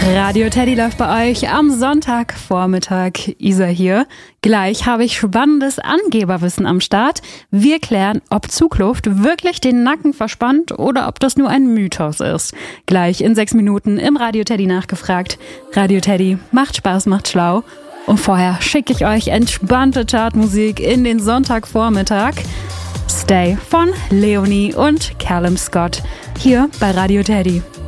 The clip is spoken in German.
Radio Teddy läuft bei euch am Sonntagvormittag. Isa hier. Gleich habe ich spannendes Angeberwissen am Start. Wir klären, ob Zugluft wirklich den Nacken verspannt oder ob das nur ein Mythos ist. Gleich in 6 Minuten im Radio Teddy nachgefragt. Radio Teddy macht Spaß, macht schlau. Und vorher schicke ich euch entspannte Chartmusik in den Sonntagvormittag. Stay von Leonie und Callum Scott hier bei Radio Teddy.